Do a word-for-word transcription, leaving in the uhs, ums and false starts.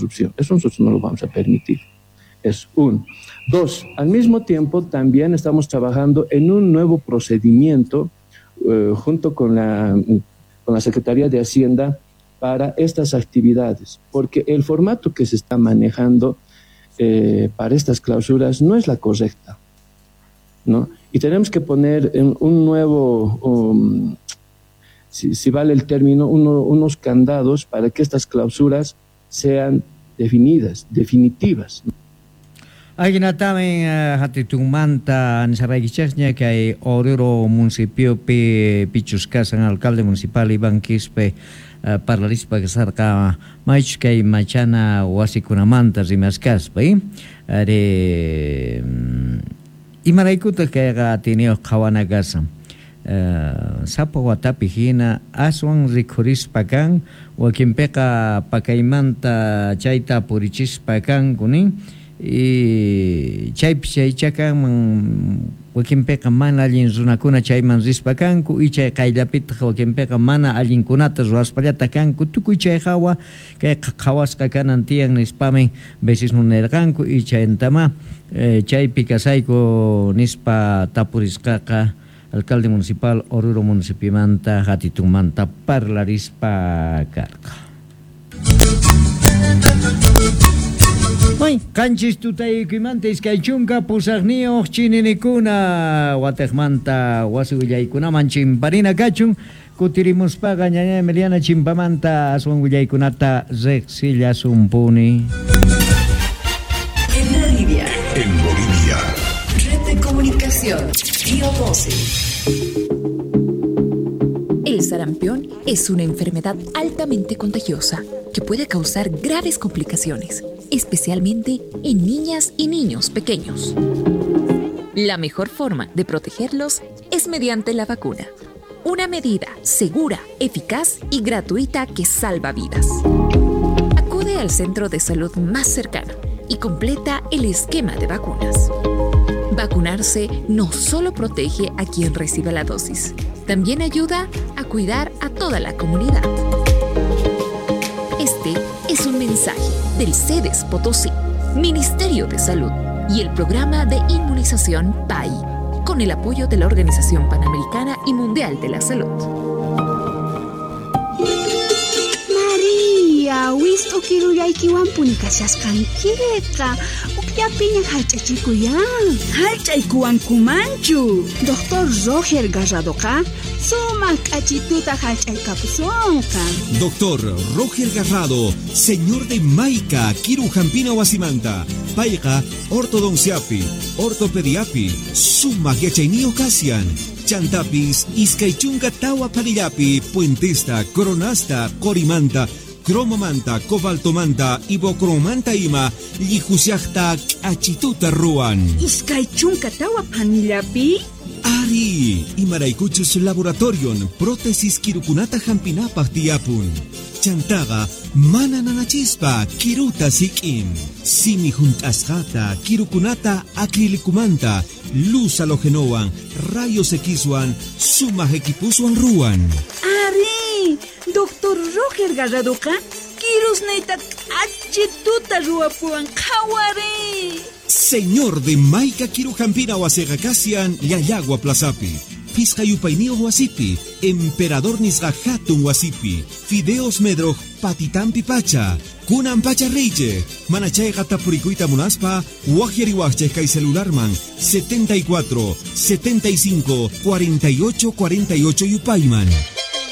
corrupción. Eso nosotros no lo vamos a permitir. Es uno. Dos, al mismo tiempo también estamos trabajando en un nuevo procedimiento eh, junto con la, con la Secretaría de Hacienda para estas actividades, porque el formato que se está manejando eh, para estas clausuras no es la correcta, ¿no? Y tenemos que poner en un nuevo, um, si, si vale el término, uno, unos candados para que estas clausuras sean definidas, definitivas. Agina tamen hatitumanta ansaraigichasnya kay Oruro municipio pe Pichuscasan alcalde municipal Iván Quispe parlarispa kasarka maich kay machana wasikunamanta rimaskaspa are imaraikuta kay ga tineo kawanagasa sapa watapi hina aswan rikurispa kan wakimpeka pakaimanta chayta purichispa kan kunin y chay chay chaka man wakimpeka mana allin runakuna chayman rispa kanku y chay qaylapita wakimpeka mana allin kunata ruwaspallata kanku tukuy chay hawa kay qhawasqa kanan tiyan nispamen veces nunirqanku y chayntama chay pikasayku nispa tapurisqaqa alcalde municipal Oruro municipimanta hatitumanta parlarispa karqa. Kanchis tutay kuimanta iskaychunka pusaqniyoq chininikuna wateqmanta wasiwillaykunaman chimparina kachun kutirimuspaqa ñaña Emiliana chimpamanta aswan willaykunata riqsillasumpuni. En Bolivia. En Bolivia. Red de comunicación. Río doce. El sarampión es una enfermedad altamente contagiosa que puede causar graves complicaciones, especialmente en niñas y niños pequeños. La mejor forma de protegerlos es mediante la vacuna, una medida segura, eficaz y gratuita que salva vidas. Acude al centro de salud más cercano y completa el esquema de vacunas. Vacunarse no solo protege a quien recibe la dosis, también ayuda a cuidar a toda la comunidad. Este es un mensaje del CEDES Potosí, Ministerio de Salud y el Programa de Inmunización P A I, con el apoyo de la Organización Panamericana y Mundial de la Salud. María, wisto kiruyaykiwan punikashasqankita. Ukllapiña hallch'achikuyan. Hallch'aykuwankumanchu. Doctor Roger Garradoqa sumaq k'achituta hallch'aykapusunqa. Doctor Roger Garrado, señor de Maica, Kirujampina Wasimanta. Payqa ortodonciapi, ortopediapi, sumaq yachayniyoq kasyan. Chantapis, iskaychunka tawa parillapi, puentista, coronasta, corimanta, cromomanta, cobaltomanta, ibocromanta ima, lijusiaqta k'achituta ruan. Iskaychunka tawa panillapi? Ari, imaraykuchus laboratorion, prótesis kirukunata hampinapaq tiyapun. Chantaqa, mana nanachispa, kiruta sik'in. Simi hunt'asqata, kirukunata acrilikumanta, luz halogenowan, rayos Xwan, sumaq equipuswan ruan. Ari, Doctor Roger Garradoqa, kirusnayta k'achituta ruwapuwan qhawari. Señor de Maica Kirujampina Wasiqa kasyan Llallagua Plazapi. Pisqayupayniyuq wasipi, Emperador nisqa hatun wasipi, Fideos Medroj patitampi pacha, kunan pacha reyche, manachayqa tapurikuyta munaspa, wakyariwaqchay kay celularman, setenta y cuatro, setenta y cinco, cuarenta y ocho, cuarenta y ocho yupayman.